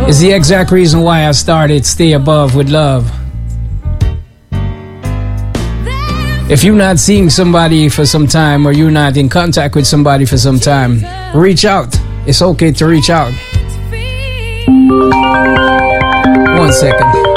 It's the exact reason why I started Stay Above with Love. If you're not seeing somebody for some time, or you're not in contact with somebody for some time, reach out. It's okay to reach out. 1 second.